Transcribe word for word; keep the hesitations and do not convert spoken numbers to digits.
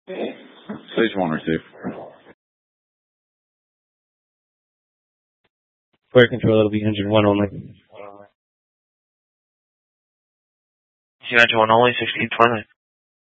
Stage one receive. Fire control, it'll be engine one only. Engine one only, sixteen twenty.